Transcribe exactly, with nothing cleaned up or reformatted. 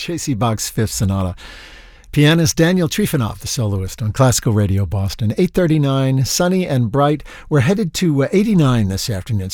J C. Bach's Fifth Sonata. Pianist Daniel Trifonov, the soloist, on Classical Radio Boston. eight thirty-nine, sunny and bright. We're headed to uh, eighty-nine this afternoon.